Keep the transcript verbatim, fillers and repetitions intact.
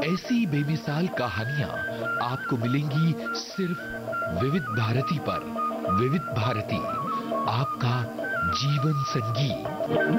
ऐसी बेमिसाल कहानियां आपको मिलेंगी सिर्फ विविध भारती पर। विविध भारती, आपका जीवन संगी।